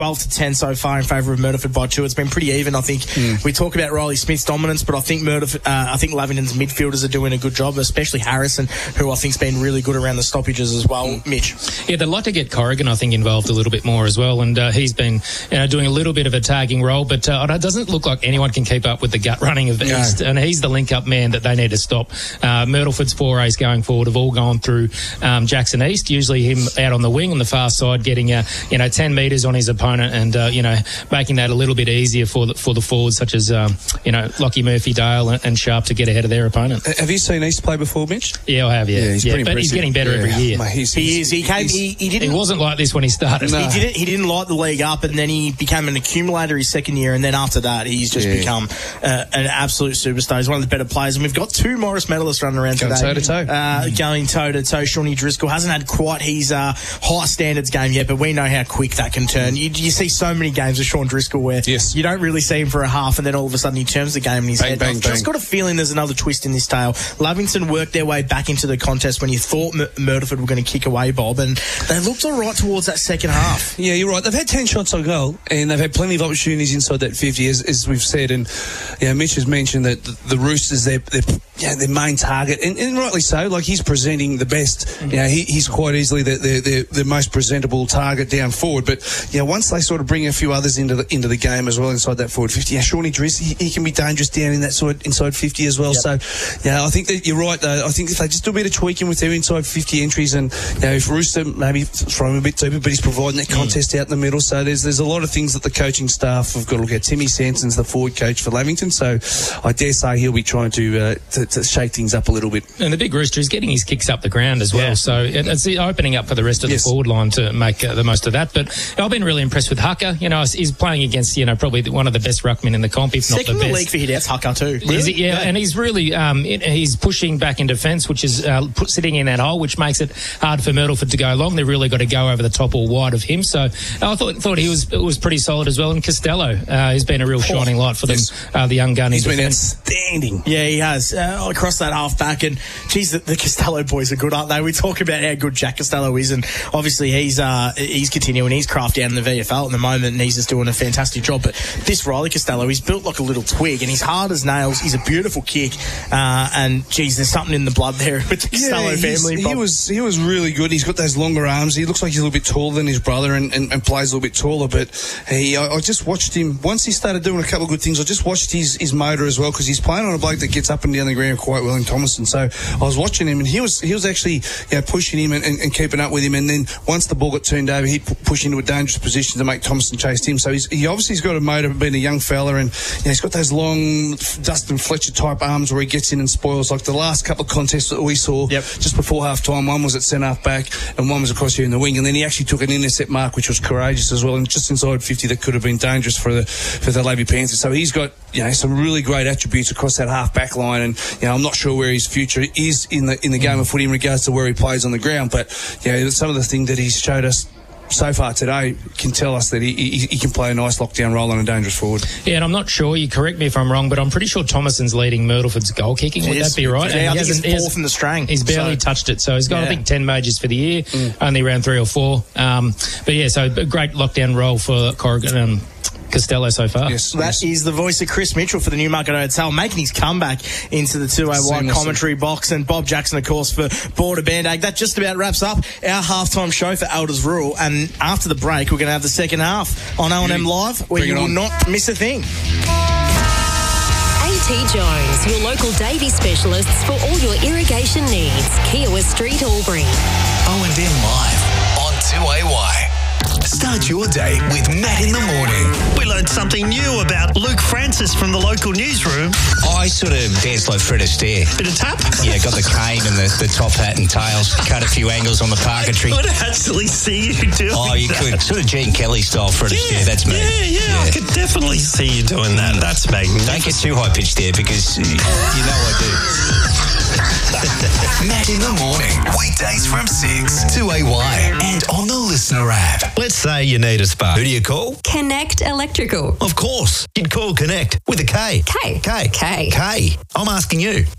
12-10 so far in favour of Murderford by 2. It's been pretty even, I think. We talk about Riley Smith's dominance, but I think Lavington's midfielders are doing a good job, especially Harrison, who I think's been really good around the stoppages as well. Mitch? Yeah, they'd like to get Corrigan, I think, involved a little bit more as well, and he's been doing a little bit of a tagging role, but it doesn't look like anyone can keep up with the gut running of the East, and he's the link-up man that they need to stop. Myrtleford's forays going forward have all gone through Jackson East, usually him out on the wing on the far side, getting 10 metres on his opponent, and making that a little bit easier for the forwards such as Lockie Murphy, Dale and Sharp to get ahead of their opponent. Have you seen East play before, Mitch? Yeah, I have. Yeah, he's pretty but he's getting better every year. He is. He wasn't like this when he started. No. He didn't light the league up, and then he became an accumulator his second year, and then after that he's just become an absolute superstar. He's one of the better players, and we've got 2 Morris medalists running around today. Going toe-to-toe. Shawnee Driscoll hasn't had quite his high standards game yet, but we know how quick that can turn. You see so many games of Sean Driscoll where you don't really see him for a half, and then all of a sudden he turns the game in his head. I've just got a feeling there's another twist in this tale. Lavington worked their way back into the contest when you thought Murderford were going to kick away, Bob, and they looked all right towards that second half. Yeah, you're right. They've had 10 shots on goal, and they've had plenty of opportunities inside that 50, as we've said. And Mitch has mentioned that the Roosters, their main target, and rightly so. Like, he's presenting the best. He's quite easily the most presentable target down forward. But once they sort of bring a few others into the game as well inside that forward 50, Shawnee Driss, he can be dangerous down in that sort inside 50 as well. Yep. So I think that you're right though. I think if they just do a bit of tweaking with their inside 50 entries, and if Rooster maybe throw him a bit deeper, but he's providing that contest out in the middle. So there's a lot of things that the coaching staff have got to look at. Timmy Sanson's the forward coach for Lavington, so I dare say he'll be trying to shake things up a little bit. And the big Rooster is getting his kicks up the ground as well, so it's opening up for the rest of the forward line to make the most of that. But I've been really impressed with Hucker. He's playing against probably one of the best ruckmen in the comp, if not the best. Second in the league for hit-outs, Hucker too. Really? And he's really he's pushing back in defence, which is sitting in that hole, which makes it hard for Myrtleford to go long. They've really got to go over the top or wide of him. So I thought he was pretty solid as well. And Costello has been a real shining light for them, the young gun. He's been outstanding. Yeah, he has. Across that half back, and geez, the Costello boys are good, aren't they? We talk about how good Jack Costello is, and obviously he's continuing his craft down in the VFL at the moment, and he's just doing a fantastic job. But this Riley Costello, he's built like a little twig, and he's hard as nails. He's a beautiful kick, and geez, there's something in the blood there with the Costello family. He was really good. He's got those longer arms. He looks like he's a little bit taller than his brother, and plays a little bit taller. But I just watched him once he started doing a couple of good things. I just watched his motor as well, because he's playing on a bloke that gets up and down the ground quite well in Thomason. So I was watching him, and he was actually pushing him and keeping up with him. And then once the ball got turned over, he pushed into a dangerous position to make Thomason chase him. So he obviously's got a motor, being a young fella, and he's got those long Dustin Fletcher type arms where he gets in and spoils. Like the last couple of contests that we saw just before half time, one was at centre half back and one was across here in the wing, and then he actually took an intercept mark which was courageous as well, and just inside 50 that could have been dangerous for the Levy Panthers. So he's got some really great attributes across that half back line, and I'm not sure where his future is in the game of footy in regards to where he plays on the ground, but some of the things that he's showed us so far today can tell us that he can play a nice lockdown role and a dangerous forward. Yeah, and I'm not sure, you correct me if I'm wrong, but I'm pretty sure Thomason's leading Myrtleford's goal kicking. Would that be right? Yeah, I think he's fourth in the strang. He's barely touched it, so he's got I think 10 majors for the year, only around 3 or 4. But so a great lockdown role for Corrigan and Costello so far. That is the voice of Chris Mitchell for the Newmarket Hotel, making his comeback into the 201 commentary box, and Bob Jackson, of course, for Border Band Aid. That just about wraps up our halftime show for Elders Rural, and after the break, we're going to have the second half on O&M Live, where you will not miss a thing. A.T. Jones, your local Davey specialists for all your irrigation needs. Kiowa Street, Albury. O&M Live on 2AY. Start your day with Matt in the morning. We learned something new about Luke Francis from the local newsroom. I sort of danced like Fred Astaire. Bit of tap? Yeah, got the cane and the top hat and tails. Cut a few angles on the parquetry. I could actually see you doing that. Oh, you could. Sort of Gene Kelly style Fred Astaire. That's me. Yeah, I could definitely see you doing that. That's magnificent. Don't get too high-pitched there, because you know I do. Matt in the morning. Weekdays from 6 to AY and on the Listener app. Let's say you need a spark. Who do you call? Connect Electrical. Of course. You'd call Connect with a K. K. I'm asking you.